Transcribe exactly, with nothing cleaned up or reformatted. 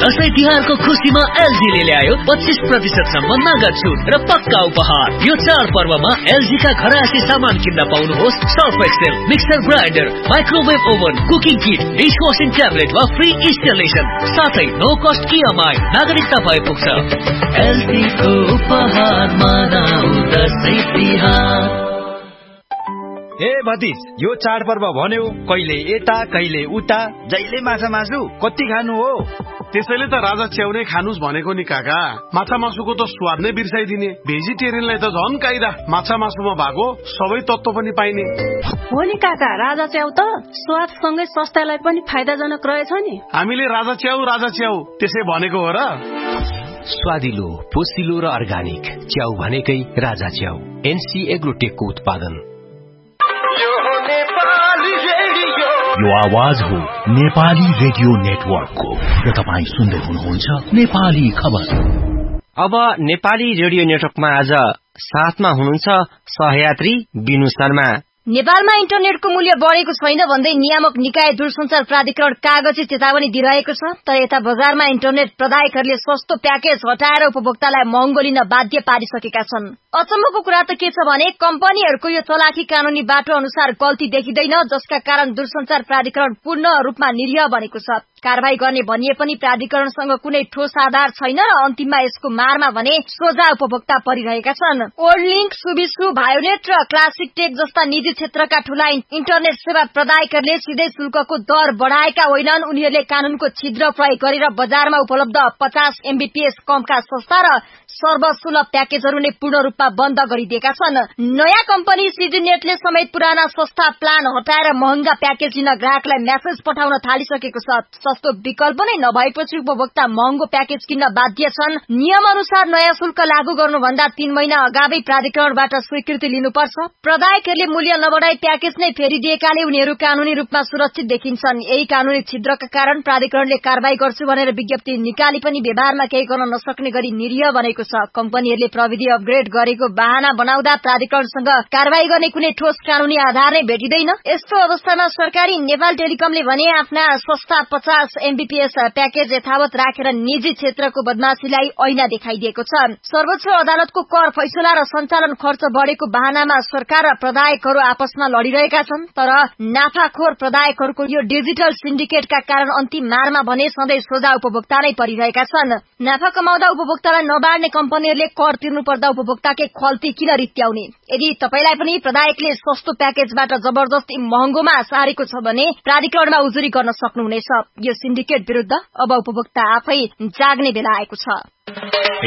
दशैं तिहारको खुसीमा एलजीले ल्यायो पच्चीस प्रतिशत सम्म नगद छुट र पक्का उपहार। यो चाड पर्वमा एलजी का घरायसी सामान किन्न पाउनुहोस् Surf Excel, mixer grinder, microwave oven, cooking किट, डिश वाशिङ ट्याब्लेट वा फ्री इन्स्टलेसन, साथै नो कस्ट इएमआई, नागरिकता भए पुग्छ। एलजी को उपहार मनाऊ दशैं तिहार। ए भतिज, यो चाडपर्व भन्यो कहिले यता कहिले उता, जहिले माछा मासु कति खानु हो? त्यसैले त राजा च्याउ नै खानुस् भनेको नि काका। माछा मासुको त स्वाद नै बिर्साइदिने, भेजिटेरियनलाई त झन् काइदा। माछा मासुमा भएको सबै तत्त्व पनि पाइने हो नि काका। राजा च्याउ त स्वादसँगै स्वास्थ्यलाई पनि फाइदाजनक रहेछ नि। हामीले राजा च्याउ राजा च्याउ त्यसै भनेको हो र। स्वादिलो, पोसिलो र अर्गानिक च्याउ भनेकै राजा च्याउ। एनसी एग्रोटेकको उत्पादन। यो आवाज हो नेपाली रेडियो नेटवर्कको र तपाईँ सुन्दै हुनुहुन्छ नेपाली खबर। अब नेपाली रेडियो नेटवर्कमा आज साथमा हुनुहुन्छ सहयात्री बिनु शर्मा। नेपालमा इन्टरनेटको मूल्य बढेको छैन भन्दै नियामक निकाय दूरसञ्चार प्राधिकरण कागजी चेतावनी दिइरहेको छ। तर यता बजारमा इन्टरनेट प्रदायकहरूले सस्तो प्याकेज हटाएर उपभोक्तालाई महँगो लिन बाध्य पारिसकेका छन्। अचम्मको कुरा त के छ भने कम्पनीहरूको यो चलाखी कानूनी बाटो अनुसार गल्ती देखिँदैन, जसका कारण दूरसञ्चार प्राधिकरण पूर्ण रूपमा निरीह बनेको छ। कारबाही गर्ने भनिए पनि प्राधिकरणसँग कुनै ठोस आधार छैन र अन्तिममा यसको मारमा भने सोझा उपभोक्ता परिरहेका छन्। ओल्डलिंक, सुबिसु, भायोनेट र क्लासिक टेक जस्ता निजी क्षेत्रका ठूला इन्टरनेट सेवा प्रदायकहरूले सिधै शुल्कको दर बढ़ाएका होइनन्। उनीहरूले कानूनको छिद्र प्रयोग गरेर बजारमा उपलब्ध पचास एमबीपीएस कमका सस्ता र सर्वसुलभ प्याकेजहरू नै पूर्ण रूपमा बन्द गरिदिएका छन्। नयाँ कम्पनी सिडीनेटले समेत पुराना सस्ता प्लान हटाएर महँगा प्याकेज लिन ग्राहकलाई मेसेज पठाउन थालिसकेको छ। सस्तो विकल्प नै नभएपछि उपभोक्ता महँगो प्याकेज किन्न बाध्य छन्। नियम अनुसार नयाँ शुल्क लागू गर्नुभन्दा तीन महिना अगावै प्राधिकरणबाट स्वीकृति लिनुपर्छ। प्रदायकहरूले मूल्य नबढाई प्याकेज नै फेरिदिएकाले उनीहरू कानूनी रूपमा सुरक्षित देखिन्छन्। यही कानूनी छिद्रका कारण प्राधिकरणले कारबाही गर्छु भनेर विज्ञप्ति निकाली पनि व्यवहारमा केही गर्न नसक्ने गरी निरीह बनेको छ। कम्पनीहरूले प्रविधि अपग्रेड गरेको बहाना बनाउँदा प्राधिकरणसँग कारबाही गर्ने कुनै ठोस कानूनी आधार नै भेटिँदैन। यस्तो अवस्थामा सरकारी नेपाल टेलिकमले भने आफ्ना सस्ता पचास एमबीपीएस प्याकेज यथावत राखेर निजी क्षेत्रको बदमाशीलाई ऐना देखाइदिएको छ। सर्वोच्च अदालतको कर फैसला र सञ्चालन खर्च बढेको बहानामा सरकार र प्रदायकहरू आपसमा लडिरहेका छन्। तर नाफाखोर प्रदायकहरूको यो डिजिटल सिन्डिकेटका कारण अन्तिम मारमा भने सधैँ सोझा उपभोक्ता नै परिरहेका छन्। नाफा कमाउँदा उपभोक्तालाई नबाड्ने कम्पनीहरूले कर तिर्नु पर्दा उपभोक्ताकै खल्ती किन रित्याउने? यदि तपाईलाई पनि प्रदायकले सस्तो प्याकेजबाट जबरजस्ती महँगोमा सारेको छ भने प्राधिकरणमा उजुरी गर्न सक्नुहुनेछ। यो सिन्डिकेट विरुद्ध अब उपभोक्ता आफै जाग्ने बेला आएको छ।